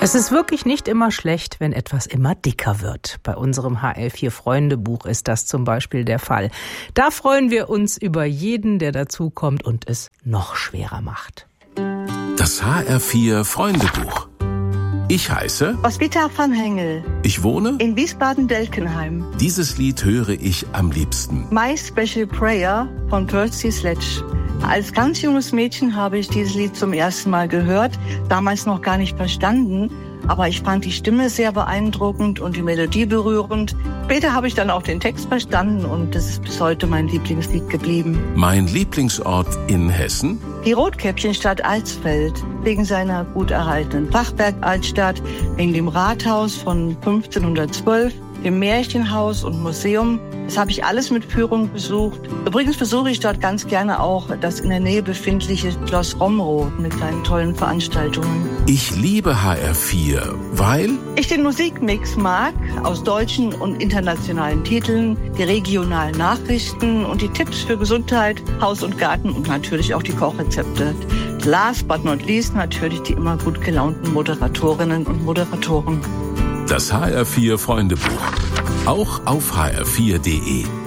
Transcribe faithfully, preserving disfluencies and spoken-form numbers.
Es ist wirklich nicht immer schlecht, wenn etwas immer dicker wird. Bei unserem H R vier Freunde-Buch ist das zum Beispiel der Fall. Da freuen wir uns über jeden, der dazukommt und es noch schwerer macht. Das H R vier Freunde-Buch. Ich heiße Roswitha van Hengel. Ich wohne in Wiesbaden-Delkenheim. Dieses Lied höre ich am liebsten. My Special Prayer von Percy Sledge. Als ganz junges Mädchen habe ich dieses Lied zum ersten Mal gehört, damals noch gar nicht verstanden, aber ich fand die Stimme sehr beeindruckend und die Melodie berührend. Später habe ich dann auch den Text verstanden und das ist bis heute mein Lieblingslied geblieben. Mein Lieblingsort in Hessen? Die Rotkäppchenstadt Alsfeld, wegen seiner gut erhaltenen Fachwerk-Altstadt, wegen dem Rathaus von fünfzehnhundertzwölf, dem Märchenhaus und Museum. Das habe ich alles mit Führung besucht. Übrigens besuche ich dort ganz gerne auch das in der Nähe befindliche Schloss Romrod mit seinen tollen Veranstaltungen. Ich liebe H R vier, weil ich den Musikmix mag, aus deutschen und internationalen Titeln, die regionalen Nachrichten und die Tipps für Gesundheit, Haus und Garten und natürlich auch die Kochrezepte. Last but not least natürlich die immer gut gelaunten Moderatorinnen und Moderatoren. Das H R vier Freundebuch. Auch auf h r vier punkt d e.